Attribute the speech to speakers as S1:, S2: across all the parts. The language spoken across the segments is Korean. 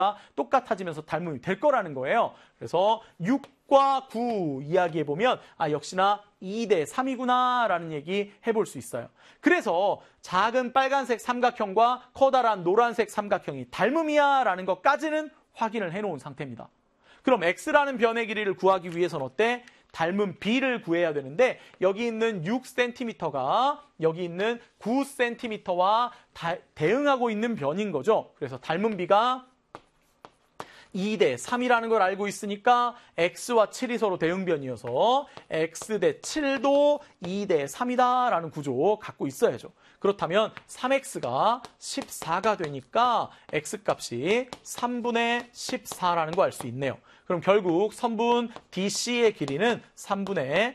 S1: 똑같아지면서 닮음이 될 거라는 거예요. 그래서 6과 9 이야기해보면 역시나 2대 3이구나 라는 얘기 해볼 수 있어요. 그래서 작은 빨간색 삼각형과 커다란 노란색 삼각형이 닮음이야 라는 것까지는 확인을 해놓은 상태입니다. 그럼 x라는 변의 길이를 구하기 위해서는 어때? 닮은 b를 구해야 되는데 여기 있는 6cm가 여기 있는 9cm와 대응하고 있는 변인 거죠. 그래서 닮은 b가 2대 3이라는 걸 알고 있으니까 x와 7이 서로 대응변이어서 x 대 7도 2대 3이다라는 구조 갖고 있어야죠. 그렇다면 3x가 14가 되니까 x값이 3분의 14라는 거 알 수 있네요. 그럼 결국 선분 DC의 길이는 3분의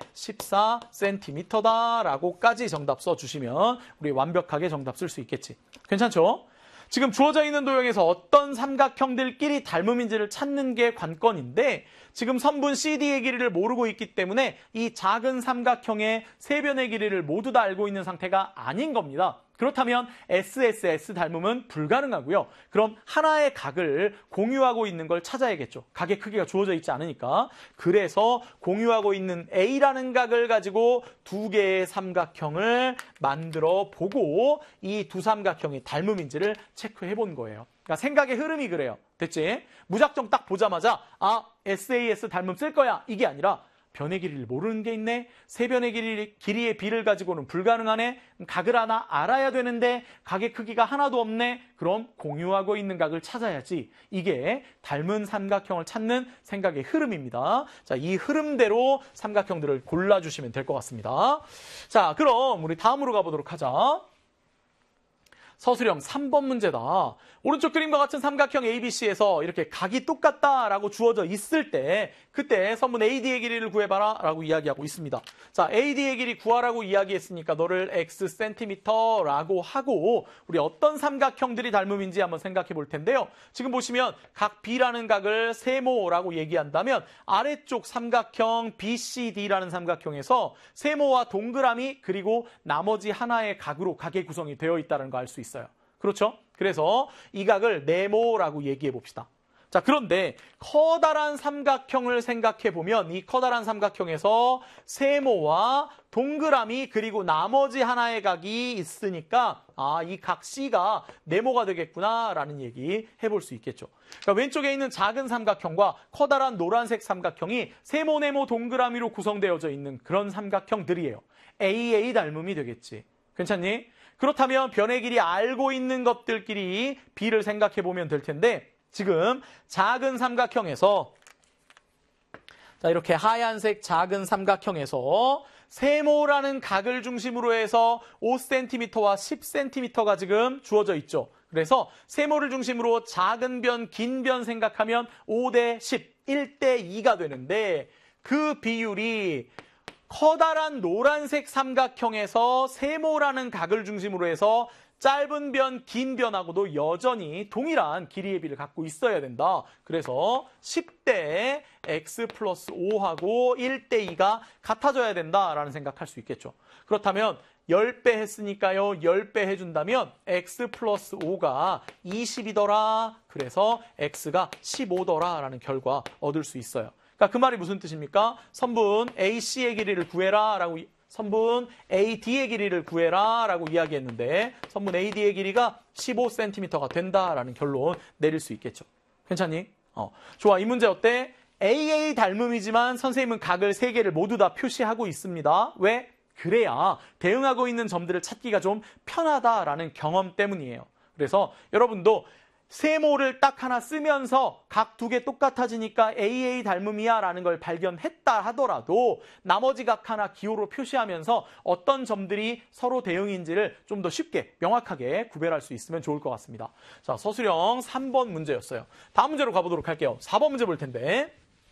S1: 14cm다라고까지 정답 써주시면 우리 완벽하게 정답 쓸 수 있겠지. 괜찮죠? 지금 주어져 있는 도형에서 어떤 삼각형들끼리 닮음인지를 찾는 게 관건인데 지금 선분 CD의 길이를 모르고 있기 때문에 이 작은 삼각형의 세 변의 길이를 모두 다 알고 있는 상태가 아닌 겁니다. 그렇다면 SSS 닮음은 불가능하고요. 그럼 하나의 각을 공유하고 있는 걸 찾아야겠죠. 각의 크기가 주어져 있지 않으니까. 그래서 공유하고 있는 A라는 각을 가지고 두 개의 삼각형을 만들어 보고 이 두 삼각형이 닮음인지를 체크해 본 거예요. 그러니까 생각의 흐름이 그래요. 됐지? 무작정 딱 보자마자 SAS 닮음 쓸 거야. 이게 아니라 변의 길이를 모르는 게 있네. 세 변의 길이의 비를 가지고는 불가능하네. 각을 하나 알아야 되는데 각의 크기가 하나도 없네. 그럼 공유하고 있는 각을 찾아야지. 이게 닮은 삼각형을 찾는 생각의 흐름입니다. 자, 이 흐름대로 삼각형들을 골라주시면 될 것 같습니다. 자, 그럼 우리 다음으로 가보도록 하자. 서술형 3번 문제다. 오른쪽 그림과 같은 삼각형 ABC에서 이렇게 각이 똑같다라고 주어져 있을 때 그때 선분 AD의 길이를 구해봐라 라고 이야기하고 있습니다. 자, AD의 길이 구하라고 이야기했으니까 너를 Xcm라고 하고 우리 어떤 삼각형들이 닮음인지 한번 생각해 볼 텐데요. 지금 보시면 각 B라는 각을 세모라고 얘기한다면 아래쪽 삼각형 BCD라는 삼각형에서 세모와 동그라미 그리고 나머지 하나의 각으로 각의 구성이 되어 있다는 거 알 수 있어요. 그렇죠? 그래서 이 각을 네모라고 얘기해 봅시다. 자, 그런데 커다란 삼각형을 생각해 보면 이 커다란 삼각형에서 세모와 동그라미 그리고 나머지 하나의 각이 있으니까 이 각 C가 네모가 되겠구나라는 얘기 해볼 수 있겠죠. 그러니까 왼쪽에 있는 작은 삼각형과 커다란 노란색 삼각형이 세모, 네모, 동그라미로 구성되어져 있는 그런 삼각형들이에요. AA 닮음이 되겠지. 괜찮니? 그렇다면 변의 길이 알고 있는 것들끼리 B를 생각해 보면 될 텐데 지금 작은 삼각형에서 자, 이렇게 하얀색 작은 삼각형에서 세모라는 각을 중심으로 해서 5cm와 10cm가 지금 주어져 있죠. 그래서 세모를 중심으로 작은 변, 긴 변 생각하면 5대 10, 1대 2가 되는데 그 비율이 커다란 노란색 삼각형에서 세모라는 각을 중심으로 해서 짧은 변, 긴 변하고도 여전히 동일한 길이의 비를 갖고 있어야 된다. 그래서 10대 x 플러스 5하고 1대 2가 같아져야 된다라는 생각할 수 있겠죠. 그렇다면 10배 했으니까요. 10배 해준다면 x 플러스 5가 20이더라. 그래서 x가 15더라라는 결과 얻을 수 있어요. 그러니까 그 말이 무슨 뜻입니까? 선분 AC의 길이를 구해라 라고 선분 AD의 길이를 구해라 라고 이야기했는데 선분 AD의 길이가 15cm가 된다라는 결론 내릴 수 있겠죠. 괜찮니? 좋아. 이 문제 어때? AA 닮음이지만 선생님은 각을 3개를 모두 다 표시하고 있습니다. 왜? 그래야 대응하고 있는 점들을 찾기가 좀 편하다라는 경험 때문이에요. 그래서 여러분도 세모를 딱 하나 쓰면서 각 2개 똑같아지니까 AA 닮음이야 라는 걸 발견했다 하더라도 나머지 각 하나 기호로 표시하면서 어떤 점들이 서로 대응인지를 좀 더 쉽게 명확하게 구별할 수 있으면 좋을 것 같습니다. 자, 서술형 3번 문제였어요. 다음 문제로 가보도록 할게요. 4번 문제 볼 텐데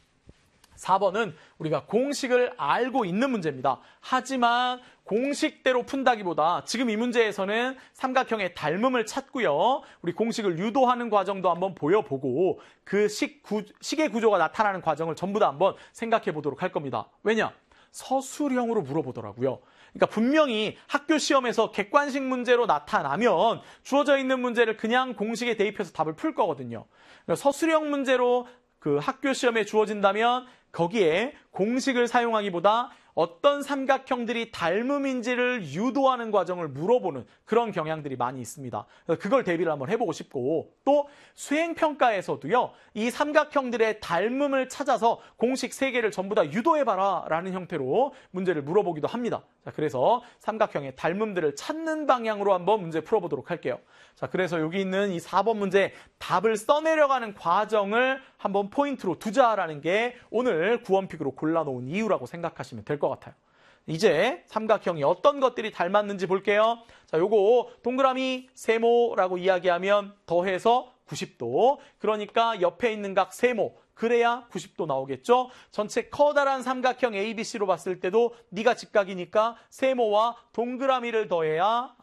S1: 4번은 우리가 공식을 알고 있는 문제입니다. 하지만 공식대로 푼다기보다 지금 이 문제에서는 삼각형의 닮음을 찾고요. 우리 공식을 유도하는 과정도 한번 보여보고 그 식의 구조가 나타나는 과정을 전부 다 한번 생각해 보도록 할 겁니다. 왜냐? 서술형으로 물어보더라고요. 그러니까 분명히 학교 시험에서 객관식 문제로 나타나면 주어져 있는 문제를 그냥 공식에 대입해서 답을 풀 거거든요. 그러니까 서술형 문제로 그 학교 시험에 주어진다면 거기에 공식을 사용하기보다 어떤 삼각형들이 닮음인지를 유도하는 과정을 물어보는 그런 경향들이 많이 있습니다. 그래서 그걸 대비를 한번 해보고 싶고, 또 수행평가에서도요, 이 삼각형들의 닮음을 찾아서 공식 3개를 전부 다 유도해봐라 라는 형태로 문제를 물어보기도 합니다. 자, 그래서 삼각형의 닮음들을 찾는 방향으로 한번 문제 풀어보도록 할게요. 자, 그래서 여기 있는 이 4번 문제 답을 써내려가는 과정을 한번 포인트로 두자라는 게 오늘 구원픽으로 골라놓은 이유라고 생각하시면 될 것 같아요. 이제 삼각형이 어떤 것들이 닮았는지 볼게요. 자, 요거 동그라미 세모라고 이야기하면 더해서 90도. 그러니까 옆에 있는 각 세모. 그래야 90도 나오겠죠? 전체 커다란 삼각형 ABC로 봤을 때도 네가 직각이니까 세모와 동그라미를 더해야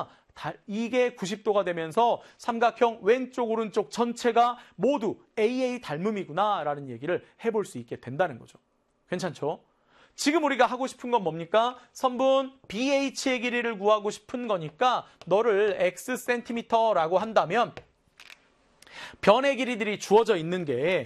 S1: 이게 90도가 되면서 삼각형 왼쪽 오른쪽 전체가 모두 AA 닮음이구나 라는 얘기를 해볼 수 있게 된다는 거죠. 괜찮죠? 지금 우리가 하고 싶은 건 뭡니까? 선분 BH의 길이를 구하고 싶은 거니까 너를 Xcm라고 한다면 변의 길이들이 주어져 있는 게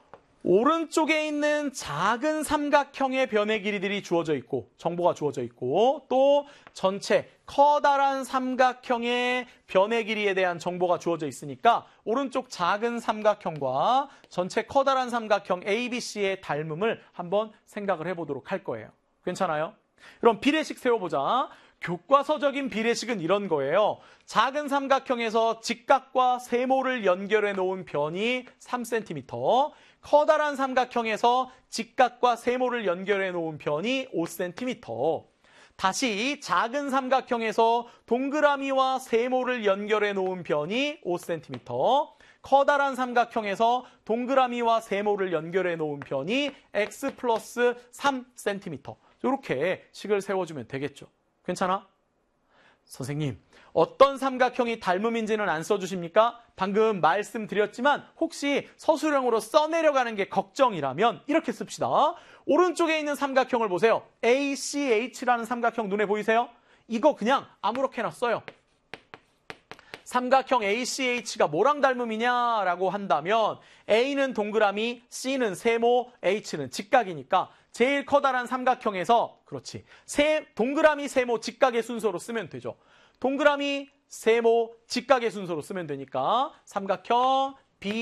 S1: 오른쪽에 있는 작은 삼각형의 변의 길이들이 주어져 있고 정보가 주어져 있고 또 전체 커다란 삼각형의 변의 길이에 대한 정보가 주어져 있으니까 오른쪽 작은 삼각형과 전체 커다란 삼각형 ABC의 닮음을 한번 생각을 해보도록 할 거예요. 괜찮아요? 그럼 비례식 세워보자. 교과서적인 비례식은 이런 거예요. 작은 삼각형에서 직각과 세모를 연결해 놓은 변이 3cm, 커다란 삼각형에서 직각과 세모를 연결해 놓은 변이 5cm. 다시 작은 삼각형에서 동그라미와 세모를 연결해 놓은 변이 5cm. 커다란 삼각형에서 동그라미와 세모를 연결해 놓은 변이 x 플러스 3cm. 이렇게 식을 세워주면 되겠죠. 괜찮아? 선생님, 어떤 삼각형이 닮음인지는 안 써주십니까? 방금 말씀드렸지만 혹시 서술형으로 써내려가는 게 걱정이라면 이렇게 씁시다. 오른쪽에 있는 삼각형을 보세요. ACH라는 삼각형 눈에 보이세요? 이거 그냥 아무렇게나 써요. 삼각형 ACH가 뭐랑 닮음이냐라고 한다면 A는 동그라미, C는 세모, H는 직각이니까 제일 커다란 삼각형에서 그렇지. 동그라미, 세모, 직각의 순서로 쓰면 되죠. 동그라미, 세모, 직각의 순서로 쓰면 되니까 삼각형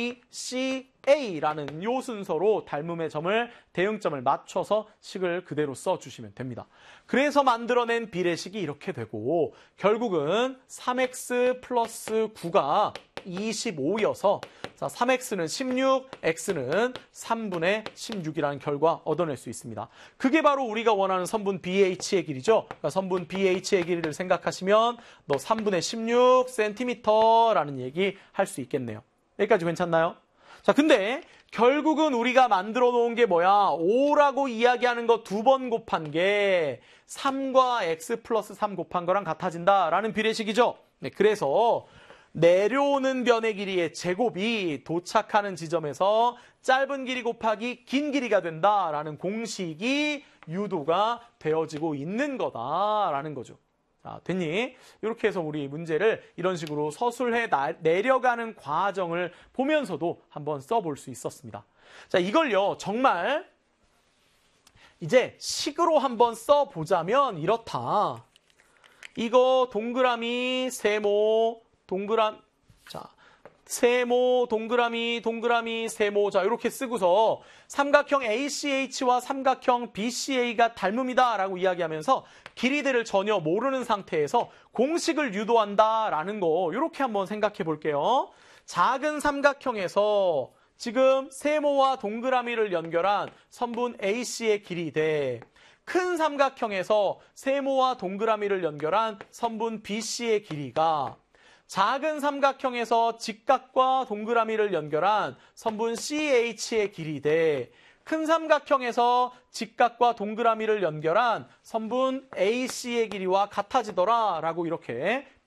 S1: BCA라는 요 순서로 닮음의 점을 대응점을 맞춰서 식을 그대로 써주시면 됩니다. 그래서 만들어낸 비례식이 이렇게 되고 결국은 3x 플러스 9가 25여서 자, 3x는 16, x는 3분의 16이라는 결과 얻어낼 수 있습니다. 그게 바로 우리가 원하는 선분 BH의 길이죠. 그러니까 선분 BH의 길이를 생각하시면 너 3분의 16cm라는 얘기 할 수 있겠네요. 여기까지 괜찮나요? 자, 근데 결국은 우리가 만들어 놓은 게 뭐야? 5라고 이야기하는 거 2번 곱한 게 3과 x 플러스 3 곱한 거랑 같아진다라는 비례식이죠. 네, 그래서 내려오는 변의 길이의 제곱이 도착하는 지점에서 짧은 길이 곱하기 긴 길이가 된다라는 공식이 유도가 되어지고 있는 거다라는 거죠. 자, 됐니? 이렇게 해서 우리 문제를 이런 식으로 서술해 내려가는 과정을 보면서도 한번 써볼 수 있었습니다. 자, 이걸요, 정말 이제 식으로 한번 써보자면 이렇다. 이거 동그라미, 세모, 자, 세모, 동그라미, 세모. 자, 이렇게 쓰고서 삼각형 ACH와 삼각형 BCA가 닮음이다라고 이야기하면서 길이들을 전혀 모르는 상태에서 공식을 유도한다라는 거 이렇게 한번 생각해 볼게요. 작은 삼각형에서 지금 세모와 동그라미를 연결한 선분 AC의 길이 대 큰 삼각형에서 세모와 동그라미를 연결한 선분 BC의 길이가 작은 삼각형에서 직각과 동그라미를 연결한 선분 CH의 길이 대 큰 삼각형에서 직각과 동그라미를 연결한 선분 AC의 길이와 같아지더라 라고 이렇게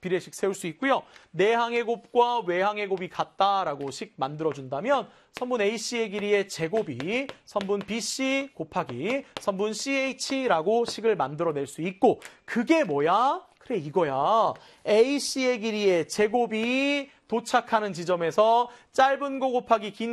S1: 비례식 세울 수 있고요. 내항의 곱과 외항의 곱이 같다라고 식 만들어준다면 선분 AC의 길이의 제곱이 선분 BC 곱하기 선분 CH라고 식을 만들어낼 수 있고 그게 뭐야? 그래 이거야. AC의 길이의 제곱이 도착하는 지점에서 짧은 거 곱하기 긴